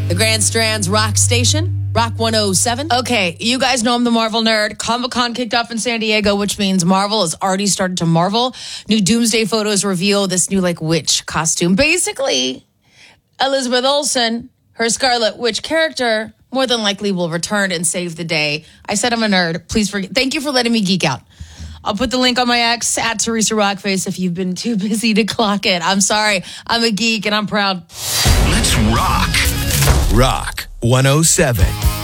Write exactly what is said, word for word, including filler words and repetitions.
The Grand Strand's Rock Station, Rock one oh seven. Okay, you guys know I'm the Marvel nerd. Comic-Con kicked off in San Diego, which means Marvel has already started to marvel. New Doomsday photos reveal this new, like, witch costume. Basically, Elizabeth Olsen, her Scarlet Witch character, more than likely will return and save the day. I said I'm a nerd. Please forget. Thank you for letting me geek out. I'll put the link on my ex, at Teresa Rockface, if you've been too busy to clock it. I'm sorry. I'm a geek, and I'm proud. Let's rock. Rock one oh seven.